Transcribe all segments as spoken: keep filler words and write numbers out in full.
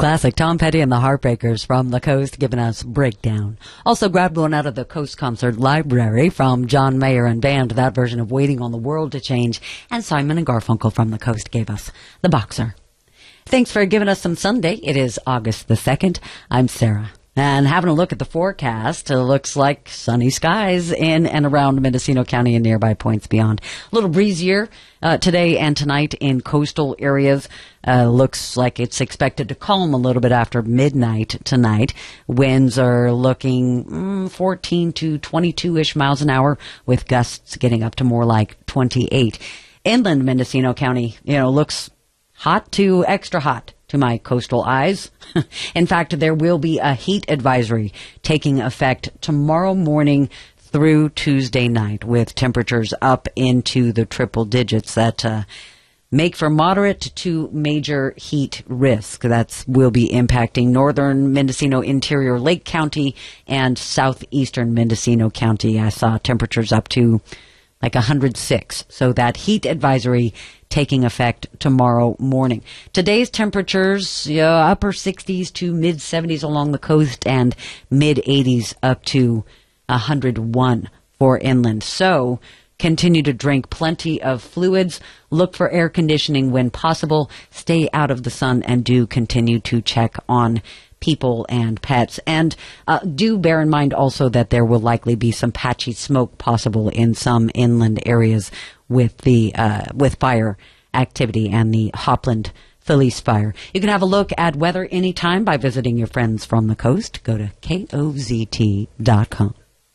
Classic. Tom Petty and the Heartbreakers from the Coast giving us Breakdown. Also grabbed one out of the Coast Concert Library from John Mayer and Band, that version of Waiting on the World to Change. And Simon and Garfunkel from the Coast gave us The Boxer. Thanks for giving us some Sunday. It is August the second. I'm Sarah. And having a look at the forecast, it looks like sunny skies in and around Mendocino County and nearby points beyond. A little breezier uh, today and tonight in coastal areas. Uh, looks like it's expected to calm a little bit after midnight tonight. Winds are looking mm, fourteen to twenty-two-ish miles an hour, with gusts getting up to more like twenty-eight. Inland Mendocino County, you know, looks hot to extra hot to my coastal eyes. In fact, there will be a heat advisory taking effect tomorrow morning through Tuesday night, with temperatures up into the triple digits that uh, make for moderate to major heat risk. That will be impacting northern Mendocino, interior Lake County, and southeastern Mendocino County. I saw temperatures up to like one hundred six. So that heat advisory taking effect tomorrow morning. Today's temperatures, uh, upper sixties to mid seventies along the coast, and mid eighties up to one hundred one for inland. So continue to drink plenty of fluids. Look for air conditioning when possible. Stay out of the sun, and do continue to check on people and pets. And uh, do bear in mind also that there will likely be some patchy smoke possible in some inland areas with the uh, with fire activity and the Hopland Felice fire. You can have a look at weather anytime by visiting your friends from the coast. Go to K O Z T dot com.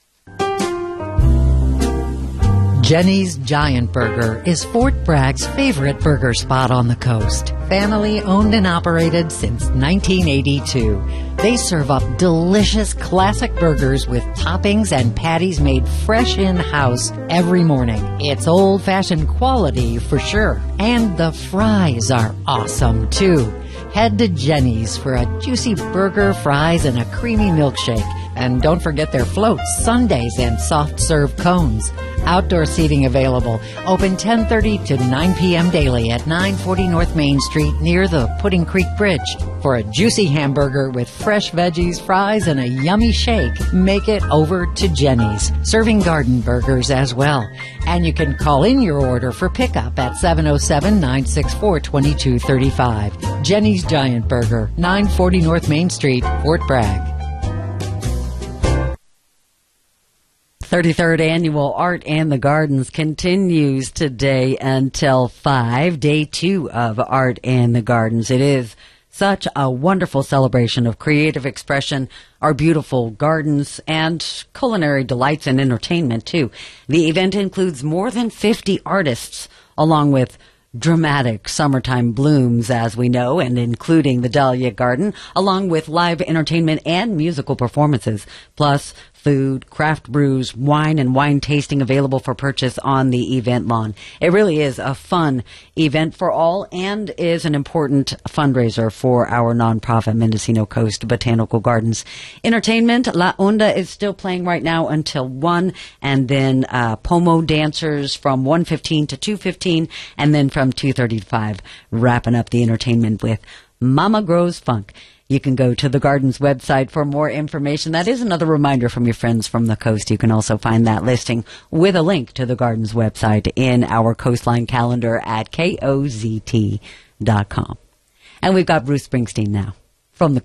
Jenny's Giant Burger is Fort Bragg's favorite burger spot on the coast. Family owned and operated since nineteen eighty-two. They serve up delicious classic burgers with toppings and patties made fresh in-house every morning. It's old-fashioned quality for sure. And the fries are awesome too. Head to Jenny's for a juicy burger, fries, and a creamy milkshake. And don't forget their floats, sundaes, and soft-serve cones. Outdoor seating available. Open ten thirty to nine p.m. daily at nine forty North Main Street near the Pudding Creek Bridge. For a juicy hamburger with fresh veggies, fries, and a yummy shake, make it over to Jenny's. Serving garden burgers as well. And you can call in your order for pickup at seven oh seven, nine six four, two two three five. Jenny's Giant Burger, nine forty North Main Street, Fort Bragg. thirty-third Annual Art in the Gardens continues today until five. Day two of Art in the Gardens. It is such a wonderful celebration of creative expression, our beautiful gardens, and culinary delights and entertainment, too. The event includes more than fifty artists, along with dramatic summertime blooms, as we know, and including the Dahlia Garden, along with live entertainment and musical performances, plus food, craft brews, wine, and wine tasting available for purchase on the event lawn. It really is a fun event for all, and is an important fundraiser for our nonprofit Mendocino Coast Botanical Gardens. Entertainment, La Onda is still playing right now until one, and then uh, Pomo dancers from one fifteen to two fifteen, and then from two thirty to five, wrapping up the entertainment with Mama Grows Funk. You can go to the Gardens website for more information. That is another reminder from your friends from the coast. You can also find that listing with a link to the Gardens website in our coastline calendar at K O Z T dot com. And we've got Bruce Springsteen now from the